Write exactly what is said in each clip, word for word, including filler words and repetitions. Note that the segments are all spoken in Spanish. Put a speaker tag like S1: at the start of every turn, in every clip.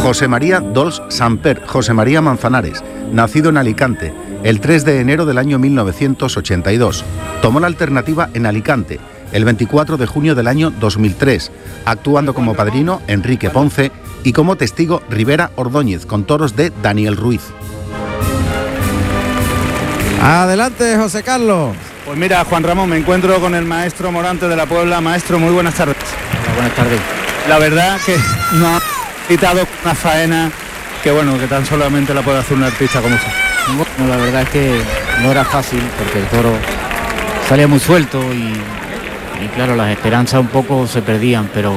S1: José María Dols Samper, José María Manzanares, nacido en Alicante, el tres de enero del año mil novecientos ochenta y dos. Tomó la alternativa en Alicante, el veinticuatro de junio del año dos mil tres, actuando como padrino Enrique Ponce y como testigo Rivera Ordóñez, con toros de Daniel Ruiz.
S2: Adelante, José Carlos.
S3: Pues mira, Juan Ramón, me encuentro con el maestro Morante de la Puebla. Maestro, muy buenas tardes.
S4: Hola, buenas tardes.
S3: La verdad que nos ha quitado una faena que bueno, que tan solamente la puede hacer un artista como usted.
S4: Bueno, la verdad es que no era fácil porque el toro salía muy suelto y, y claro, las esperanzas un poco se perdían, pero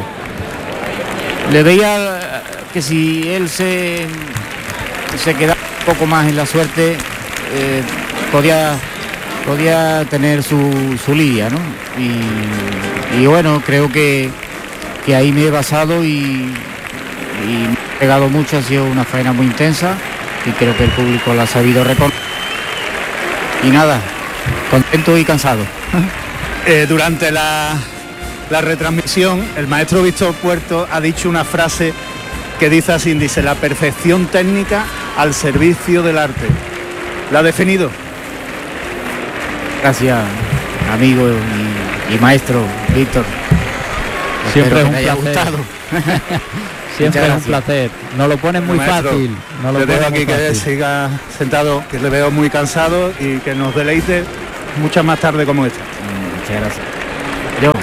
S4: le veía que si él se, se quedaba un poco más en la suerte, eh, podía... podía tener su, su lidia, ¿no? Y, y bueno, creo que, que ahí me he basado y, y me he pegado mucho, ha sido una faena muy intensa y creo que el público la ha sabido reconocer. Y nada, contento y cansado.
S3: Eh, durante la, la retransmisión, el maestro Víctor Puerto ha dicho una frase que dice así, dice, la perfección técnica al servicio del arte. ¿La ha definido?
S4: Gracias, amigo y, y maestro Víctor.
S5: Siempre es un
S4: haya
S5: placer.
S4: gustado.
S5: Siempre es un placer. Nos lo pones muy
S3: Maestro,
S5: fácil. Nos lo
S3: le dejo
S5: pones
S3: aquí
S5: muy
S3: que
S5: fácil.
S3: siga sentado, que le veo muy cansado y que nos deleite muchas más tardes como esta.
S4: Muchas gracias. Yo.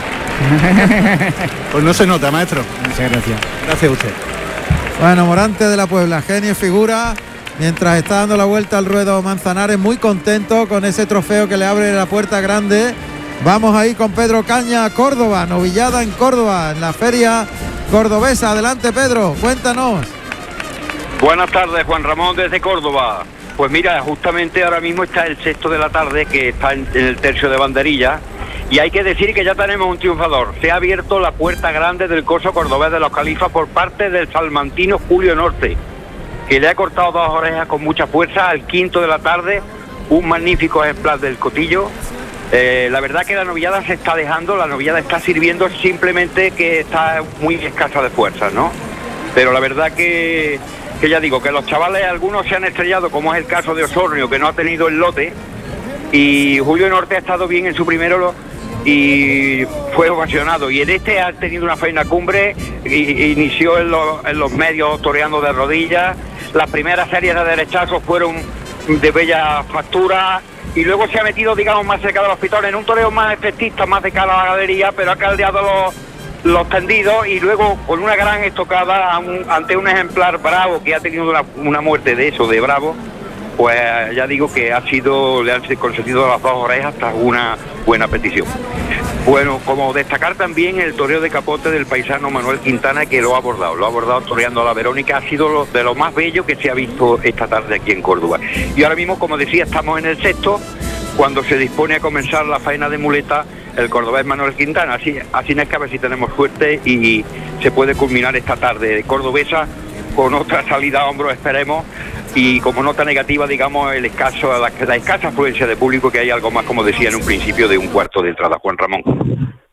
S3: Pues no se nota, maestro.
S4: Muchas gracias.
S3: Gracias a usted.
S2: Bueno, Morante de la Puebla, genio y figura. Mientras está dando la vuelta al ruedo Manzanares, muy contento con ese trofeo que le abre la puerta grande. Vamos ahí con Pedro Caña a Córdoba, novillada en Córdoba, en la feria cordobesa. Adelante, Pedro, cuéntanos.
S6: Buenas tardes, Juan Ramón, desde Córdoba. Pues mira, justamente ahora mismo está el sexto de la tarde, que está en el tercio de banderilla, y hay que decir que ya tenemos un triunfador. Se ha abierto la puerta grande del coso cordobés de los Califas por parte del salmantino Julio Norte, que le ha cortado dos orejas con mucha fuerza al quinto de la tarde, un magnífico ejemplar del Cotillo. Eh, la verdad que la novillada se está dejando, la novillada está sirviendo, simplemente que está muy escasa de fuerza, ¿no? Pero la verdad que, que ya digo, que los chavales, algunos se han estrellado, como es el caso de Osornio, que no ha tenido el lote, y Julio Norte ha estado bien en su primero y fue ovacionado, y en este ha tenido una faena cumbre, y, inició en los, en los medios toreando de rodillas. Las primeras series de derechazos fueron de bella factura y luego se ha metido, digamos, más cerca de los pitones, en un toreo más efectista, más de cara a la galería, pero ha caldeado los, los tendidos y luego con una gran estocada a un, ante un ejemplar bravo que ha tenido una, una muerte de eso, de bravo, pues ya digo que ha sido, le han concedido las dos orejas tras una buena petición. Bueno, como destacar también el toreo de capote del paisano Manuel Quintana, que lo ha abordado, lo ha abordado toreando a la Verónica, ha sido lo, de lo más bello que se ha visto esta tarde aquí en Córdoba. Y ahora mismo, como decía, estamos en el sexto, cuando se dispone a comenzar la faena de muleta, el cordobés Manuel Quintana, así, así no es que a ver si tenemos suerte y se puede culminar esta tarde cordobesa con otra salida a hombros, esperemos, y como nota negativa, digamos, el escaso, la, la escasa afluencia de público, que hay algo más, como decía en un principio, de un cuarto de entrada. Juan Ramón.